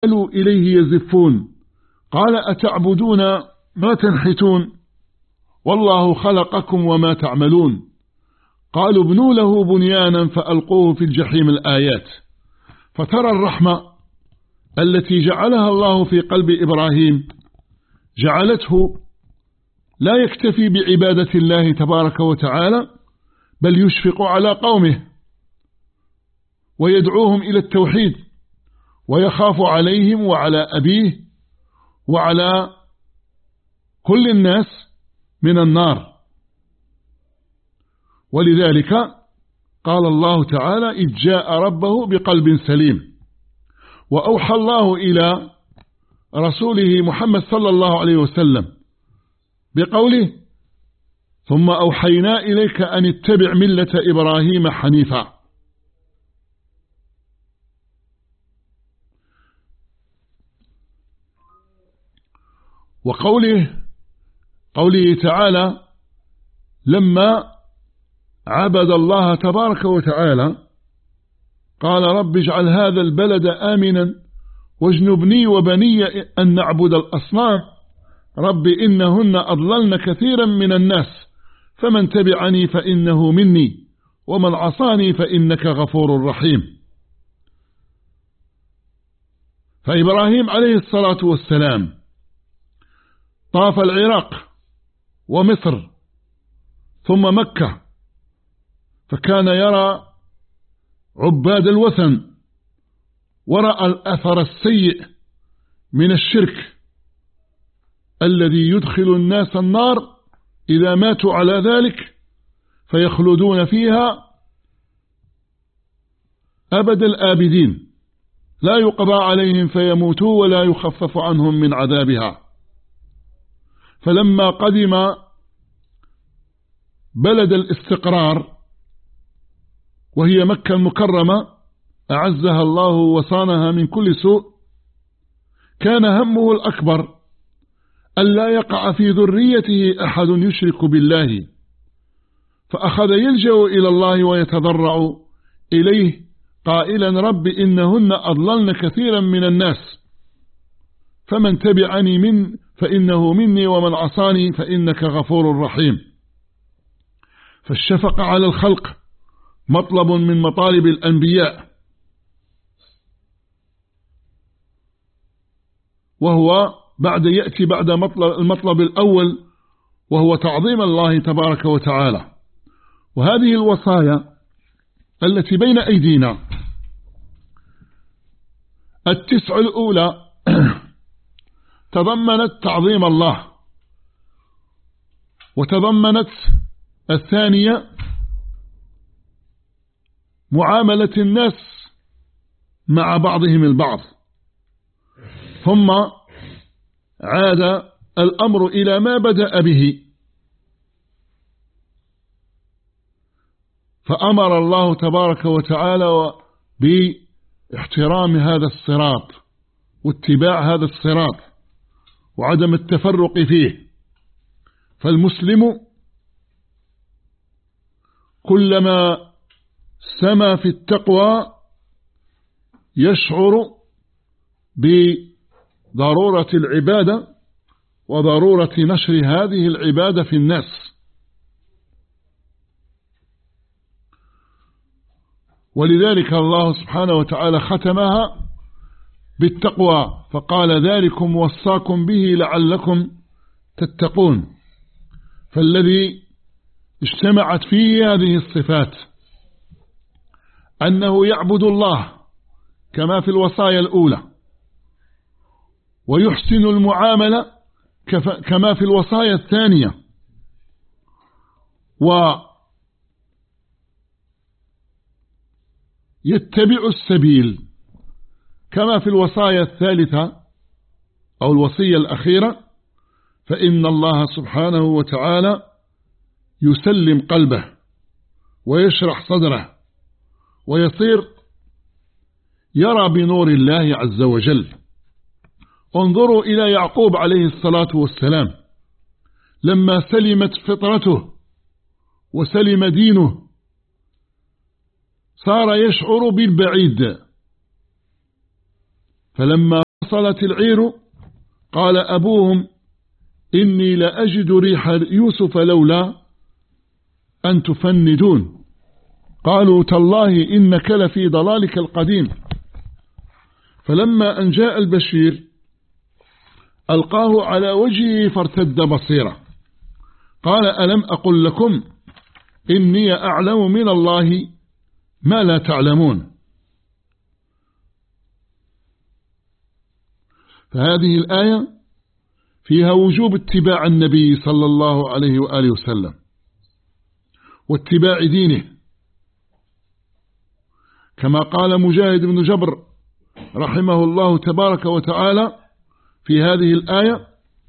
إليه يزفون قال أتعبدون ما تنحتون والله خلقكم وما تعملون قالوا ابنوا له بنيانا فألقوه في الجحيم الآيات. فترى الرحمة التي جعلها الله في قلب إبراهيم جعلته لا يكتفي بعبادة الله تبارك وتعالى بل يشفق على قومه ويدعوهم إلى التوحيد ويخاف عليهم وعلى أبيه وعلى كل الناس من النار. ولذلك قال الله تعالى إذ جاء ربه بقلب سليم. وأوحى الله إلى رسوله محمد صلى الله عليه وسلم بقوله ثم أوحينا إليك أن اتبع ملة إبراهيم حنيفا. قوله تعالى لما عبد الله تبارك وتعالى قال رب اجعل هذا البلد آمنا واجنبني وبني أن نعبد الأصنام رب إنهن أضللن كثيرا من الناس فمن تبعني فإنه مني ومن عصاني فإنك غفور رحيم. فإبراهيم عليه الصلاة والسلام طاف العراق ومصر ثم مكة فكان يرى عباد الوثن ورأى الأثر السيء من الشرك الذي يدخل الناس النار إذا ماتوا على ذلك فيخلدون فيها أبد الآبدين لا يقضى عليهم فيموتوا ولا يخفف عنهم من عذابها. فلما قدم بلد الاستقرار وهي مكة المكرمة أعزها الله وصانها من كل سوء كان همه الأكبر ألا يقع في ذريته أحد يشرك بالله فأخذ يلجأ إلى الله ويتضرع إليه قائلا رب إنهن أضللن كثيرا من الناس فمن تبعني فإنه مني ومن عصاني فإنك غفور رحيم. فالشفقة على الخلق مطلب من مطالب الأنبياء وهو يأتي بعد المطلب الأول وهو تعظيم الله تبارك وتعالى. وهذه الوصايا التي بين أيدينا 9 الأولى تضمنت تعظيم الله وتضمنت 2 معاملة الناس مع بعضهم البعض. ثم عاد الأمر إلى ما بدأ به فأمر الله تبارك وتعالى باحترام هذا الصراط واتباع هذا الصراط وعدم التفرق فيه. فالمسلم كلما سما في التقوى يشعر بضرورة العبادة وضرورة نشر هذه العبادة في الناس. ولذلك الله سبحانه وتعالى ختمها بالتقوى فقال ذلكم وصاكم به لعلكم تتقون. فالذي اجتمعت فيه هذه الصفات أنه يعبد الله كما في الوصايا الأولى ويحسن المعاملة كما في الوصايا الثانية ويتبع السبيل كما في الوصايا الثالثة أو الوصية الأخيرة فإن الله سبحانه وتعالى يسلم قلبه ويشرح صدره ويصير يرى بنور الله عز وجل. انظروا إلى يعقوب عليه الصلاة والسلام لما سلمت فطرته وسلم دينه صار يشعر بالبعيد فلما وصلت العير قال أبوهم إني لأجد ريح يوسف لولا أن تفندون. قالوا تالله إنك لفي ضلالك القديم. فلما أن جاء البشير ألقاه على وجهه فارتد بصيرا. قال ألم أقل لكم إني أعلم من الله ما لا تعلمون. فهذه الآية فيها وجوب اتباع النبي صلى الله عليه وآله وسلم واتباع دينه، كما قال مجاهد بن جبر رحمه الله تبارك وتعالى في هذه الآية: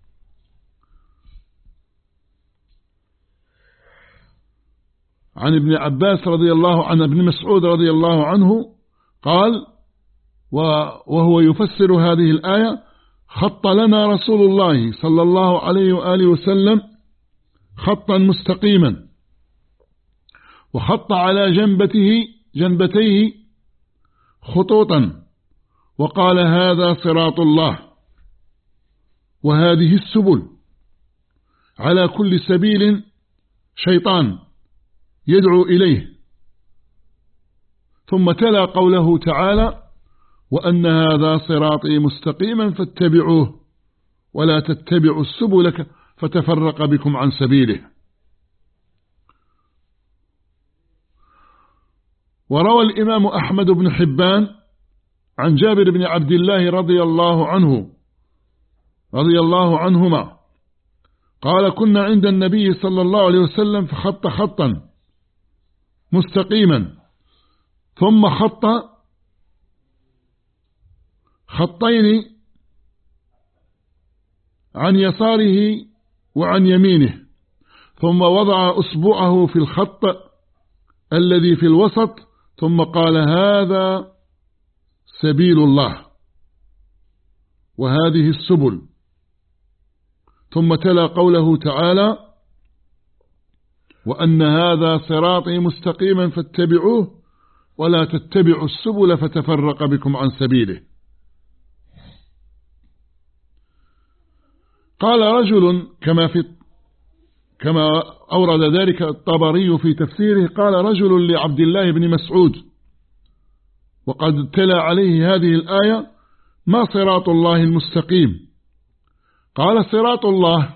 عن ابن عباس رضي الله عنه ابن مسعود رضي الله عنه قال وهو يفسر هذه الآية: خط لنا رسول الله صلى الله عليه وآله وسلم خطا مستقيما، وخط على جنبتيه خطوطا، وقال هذا صراط الله وهذه السبل، على كل سبيل شيطان يدعو إليه. ثم تلا قوله تعالى: وأن هذا صراطي مستقيما فاتبعوه ولا تتبعوا السبل فتفرق بكم عن سبيله. وروى الإمام أحمد بن حبان عن جابر بن عبد الله رضي الله عنهما قال: كنا عند النبي صلى الله عليه وسلم فخط خطا مستقيما، ثم خط خطين عن يساره وعن يمينه، ثم وضع أصبعه في الخط الذي في الوسط، ثم قال: هذا سبيل الله وهذه السبل. ثم تلا قوله تعالى: وأن هذا صراطي مستقيما فاتبعوه ولا تتبعوا السبل فتفرق بكم عن سبيله. قال رجل كما أورد ذلك الطبري في تفسيره، قال رجل لعبد الله بن مسعود وقد تلا عليه هذه الآية: ما صراط الله المستقيم؟ قال: صراط الله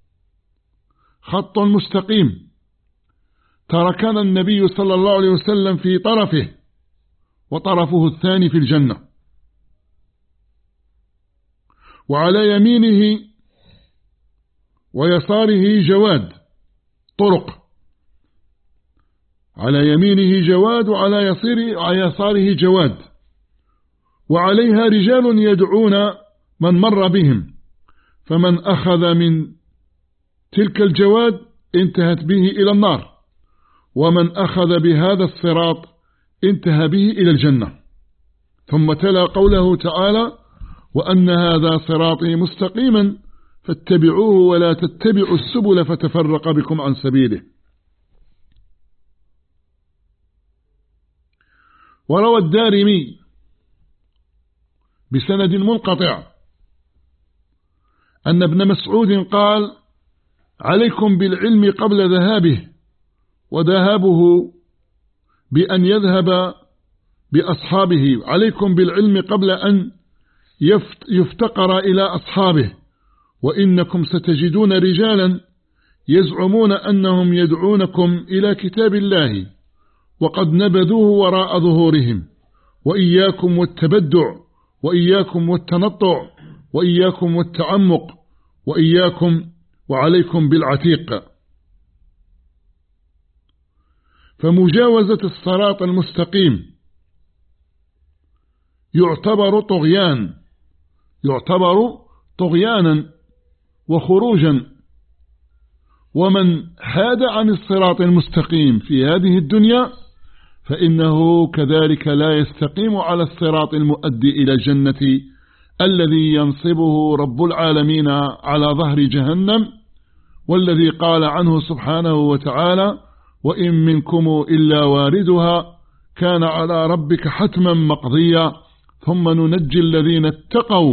خط مستقيم تركنا النبي صلى الله عليه وسلم في طرفه، وطرفه الثاني في الجنة، وعلى يمينه ويساره جواد طرق، على يمينه جواد وعلى يساره جواد، وعليها رجال يدعون من مر بهم، فمن أخذ من تلك الجواد انتهت به إلى النار، ومن أخذ بهذا الصراط انتهى به إلى الجنة. ثم تلا قوله تعالى: وأن هذا صراطي مستقيما فاتبعوه ولا تتبعوا السبل فتفرق بكم عن سبيله. وروى الدارمي بسند منقطع أن ابن مسعود قال: عليكم بالعلم قبل ذهابه، وذهابه بأن يذهب بأصحابه، عليكم بالعلم قبل أن يفتقر إلى أصحابه، وإنكم ستجدون رجالا يزعمون أنهم يدعونكم إلى كتاب الله وقد نبذوه وراء ظهورهم، وإياكم والتبدع، وإياكم والتنطع، وإياكم والتعمق، وإياكم وعليكم بالعتيق. فمجاوزة الصراط المستقيم يعتبر طغيانا وخروجا، ومن حاد عن الصراط المستقيم في هذه الدنيا فإنه كذلك لا يستقيم على الصراط المؤدي إلى الجنة الذي ينصبه رب العالمين على ظهر جهنم، والذي قال عنه سبحانه وتعالى: وإن منكم إلا واردها كان على ربك حتما مقضيا ثم ننجي الذين اتقوا